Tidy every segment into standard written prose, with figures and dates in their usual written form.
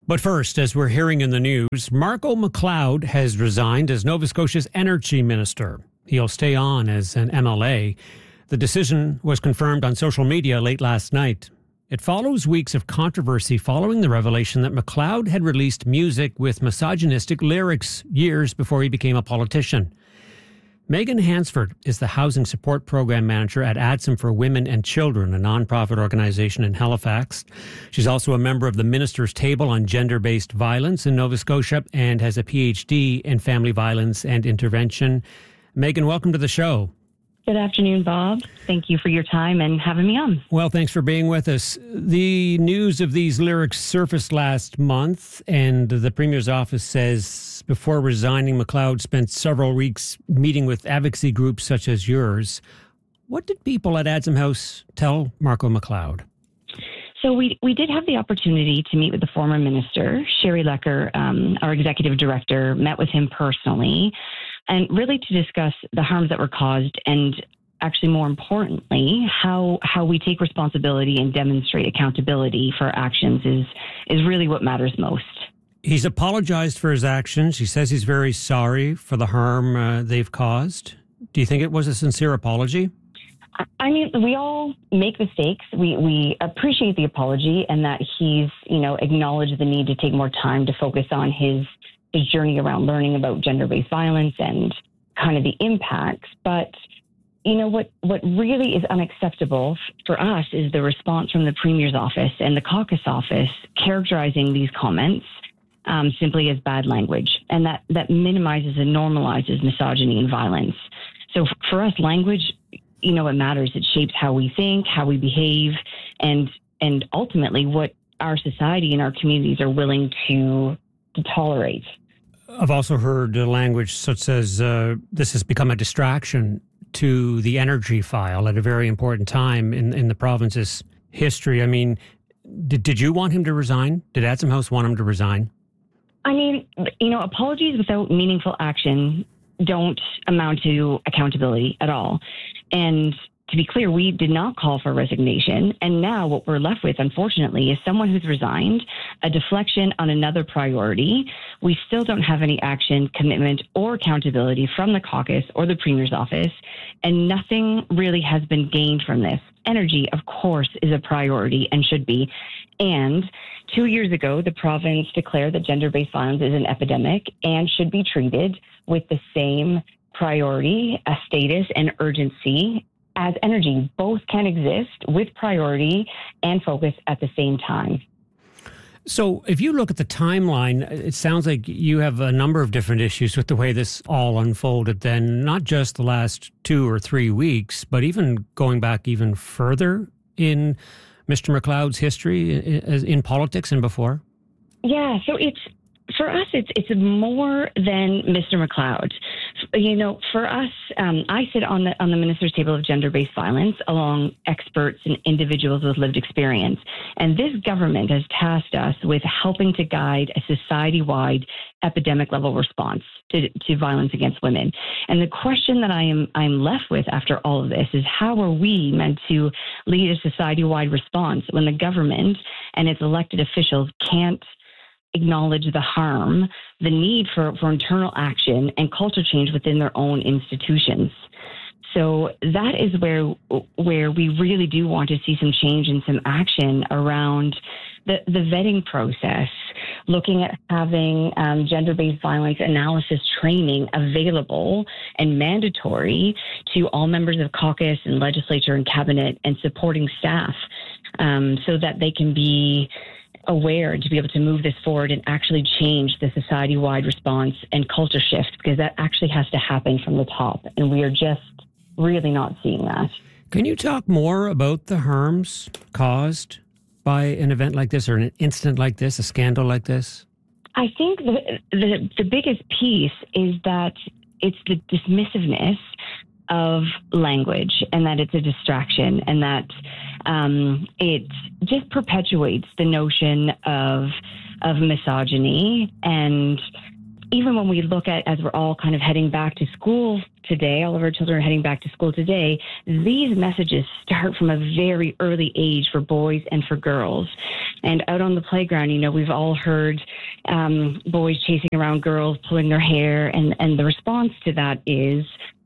But first, as we're hearing in the news, Marco McLeod has resigned as Nova Scotia's energy minister. He'll stay on as an MLA. The decision was confirmed on social media late last night. It follows weeks of controversy following the revelation that McLeod had released music with misogynistic lyrics years before he became a politician. Megan Hansford is the Housing Support Program Manager at ADSUM for Women and Children, a nonprofit organization in Halifax. She's also a member of the Minister's Table on Gender-Based Violence in Nova Scotia and has a PhD in Family Violence and Intervention. Megan, welcome to the show. Good afternoon, Bob. Thank you for your time and having me on. Well, thanks for being with us. The news of these lyrics surfaced last month, and the Premier's office says before resigning, McLeod spent several weeks meeting with advocacy groups such as yours. What did people at ADSUM House tell Marco McLeod? So we did have the opportunity to meet with the former minister, Sherry Lecker, our executive director, met with him personally, and really to discuss the harms that were caused and actually more importantly, how we take responsibility and demonstrate accountability for our actions is really what matters most. He's apologized for his actions. He says he's very sorry for the harm they've caused. Do you think it was a sincere apology? I mean, we all make mistakes. We appreciate the apology and that he's, acknowledged the need to take more time to focus on his journey around learning about gender-based violence and kind of the impacts. But, what really is unacceptable for us is the response from the Premier's office and the caucus office characterizing these comments simply as bad language. And that minimizes and normalizes misogyny and violence. So for us, language, it matters. It shapes how we think, how we behave, and ultimately what our society and our communities are willing to tolerate. I've also heard language such as this has become a distraction to the energy file at a very important time in the province's history. I mean, did you want him to resign? Did ADSUM House want him to resign? I mean, apologies without meaningful action don't amount to accountability at all. And to be clear, we did not call for resignation. And now what we're left with, unfortunately, is someone who's resigned, a deflection on another priority. We still don't have any action, commitment, or accountability from the caucus or the Premier's office. And nothing really has been gained from this. Energy, of course, is a priority and should be. And 2 years ago, the province declared that gender-based violence is an epidemic and should be treated with the same priority, status, and urgency as energy. Both can exist with priority and focus at the same time. So if you look at the timeline, it sounds like you have a number of different issues with the way this all unfolded then, not just the last 2 or 3 weeks, but even going back even further in Mr. McLeod's history in politics and before? Yeah, so for us, it's more than Mr. McLeod. For us, I sit on the Minister's Table of Gender-Based Violence along experts and individuals with lived experience. And this government has tasked us with helping to guide a society-wide epidemic-level response to violence against women. And the question that I'm left with after all of this is how are we meant to lead a society-wide response when the government and its elected officials can't acknowledge the harm, the need for internal action and culture change within their own institutions. So that is where we really do want to see some change and some action around the vetting process, looking at having gender-based violence analysis training available and mandatory to all members of caucus and legislature and cabinet and supporting staff so that they can be aware to be able to move this forward and actually change the society-wide response and culture shift, because that actually has to happen from the top. And we are just really not seeing that. Can you talk more about the harms caused by an event like this or an incident like this, a scandal like this? I think the biggest piece is that it's the dismissiveness of language and that it's a distraction and that it just perpetuates the notion of misogyny and even when we look at, as we're all kind of heading back to school today, all of our children are heading back to school today, these messages start from a very early age for boys and for girls. And out on the playground, we've all heard boys chasing around girls, pulling their hair, and the response to that is,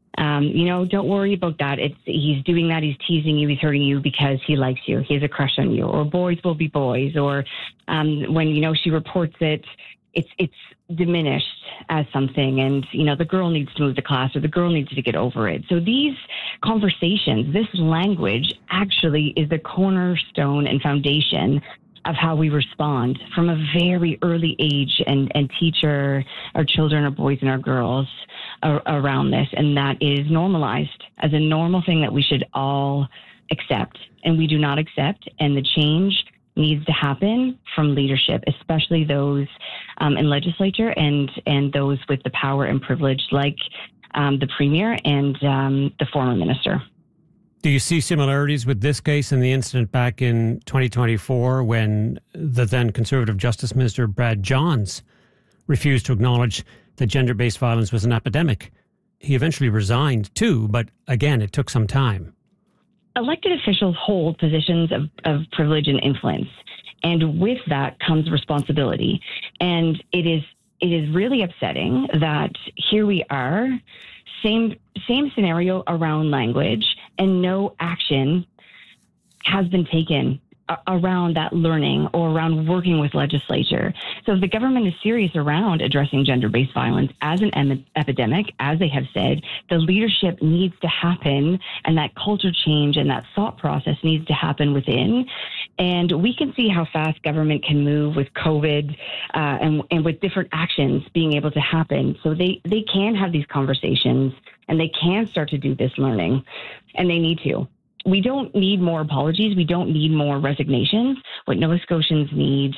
don't worry about that. He's doing that. He's teasing you. He's hurting you because he likes you. He has a crush on you. Or boys will be boys. Or when she reports it, it's diminished as something. And the girl needs to move to class, or the girl needs to get over it. So these conversations, this language, actually is the cornerstone and foundation of how we respond from a very early age and teach our children, our boys and our girls around this. And that is normalized as a normal thing that we should all accept. And we do not accept. And the change needs to happen from leadership, especially those in legislature and those with the power and privilege like the Premier and the former minister. Do you see similarities with this case and the incident back in 2024 when the then Conservative Justice Minister Brad Johns refused to acknowledge that gender-based violence was an epidemic? He eventually resigned too, but again, it took some time. Elected officials hold positions of privilege and influence, and with that comes responsibility. And it is really upsetting that here we are, same scenario around language, and no action has been taken around that learning or around working with legislature. So if the government is serious around addressing gender-based violence as an epidemic, as they have said, the leadership needs to happen, and that culture change and that thought process needs to happen within. And we can see how fast government can move with COVID and with different actions being able to happen. So they can have these conversations and they can start to do this learning, and they need to. We don't need more apologies. We don't need more resignations. What Nova Scotians need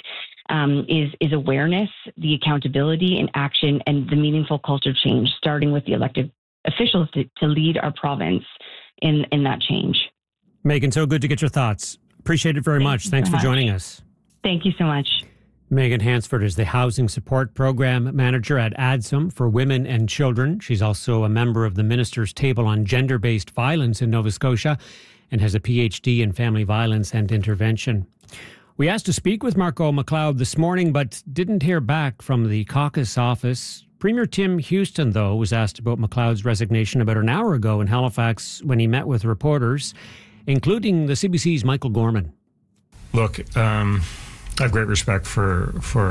is awareness, the accountability and action, and the meaningful culture change, starting with the elected officials to lead our province in that change. Megan, so good to get your thoughts. Appreciate it very much. Thanks for joining us. Thank you so much. Megan Hansford is the Housing Support Program Manager at ADSUM for Women and Children. She's also a member of the Minister's Table on Gender-Based Violence in Nova Scotia and has a PhD in Family Violence and Intervention. We asked to speak with Marco McLeod this morning, but didn't hear back from the caucus office. Premier Tim Houston, though, was asked about McLeod's resignation about an hour ago in Halifax when he met with reporters, including the CBC's Michael Gorman. Look, I have great respect for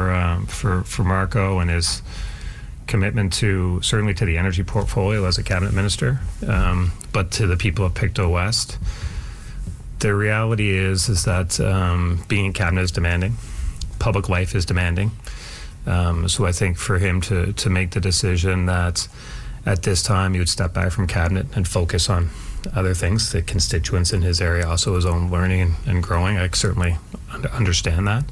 Marco and his commitment to certainly to the energy portfolio as a cabinet minister, but to the people of Pictou West. The reality is that being in cabinet is demanding. Public life is demanding. So I think for him to make the decision that at this time he would step back from cabinet and focus on other things, the constituents in his area, also his own learning and growing, I certainly understand that.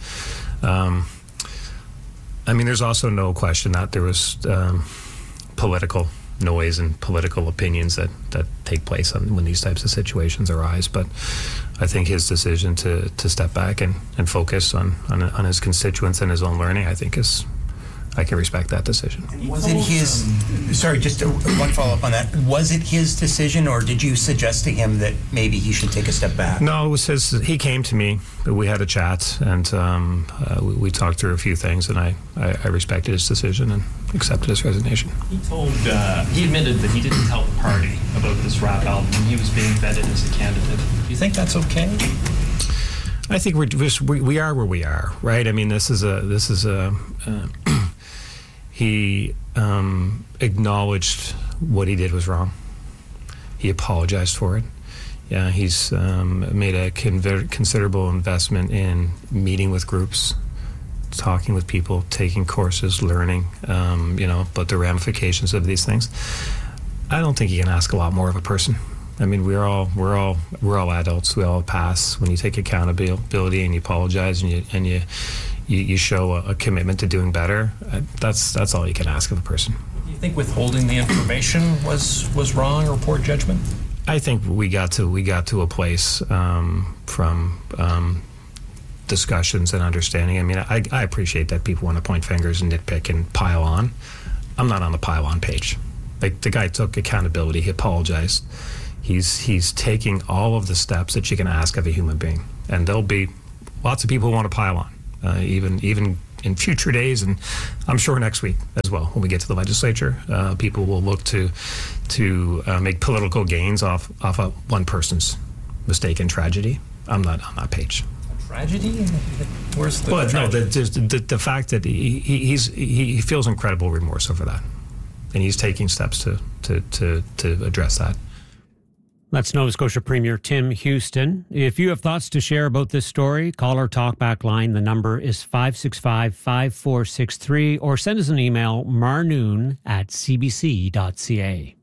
There's also no question that there was political noise and political opinions that take place when these types of situations arise. But I think his decision to step back and focus on his constituents and his own learning, I can respect that decision. Was it his, sorry, just one follow-up on that. Was it his decision, or did you suggest to him that maybe he should take a step back? No, it was his. He came to me, we had a chat, and we talked through a few things, and I respected his decision and accepted his resignation. He admitted that he didn't tell the party about this rap album when he was being vetted as a candidate. Do you think that's okay? I think we are where we are, right? He acknowledged what he did was wrong. He apologized for it. Yeah, he's made a considerable investment in meeting with groups, talking with people, taking courses, learning, about the ramifications of these things. I don't think you can ask a lot more of a person. We're all adults. We all pass. When you take accountability and you apologize and you show a commitment to doing better, that's all you can ask of a person. Do you think withholding the information was wrong or poor judgment? I think we got to a place from discussions and understanding. I mean, I appreciate that people want to point fingers and nitpick and pile on. I'm not on the pile on page. Like, the guy took accountability. He apologized. He's taking all of the steps that you can ask of a human being. And there'll be lots of people who want to pile on, even in future days, and I'm sure next week as well. When we get to the legislature, people will look to make political gains off of one person's mistake and tragedy. I'm not on that page. Tragedy? Where's the But no, tragedy? the fact that he feels incredible remorse over that, and he's taking steps to address that. That's Nova Scotia Premier Tim Houston. If you have thoughts to share about this story, call our talkback line. The number is 565-5463, or send us an email, marnoon@cbc.ca.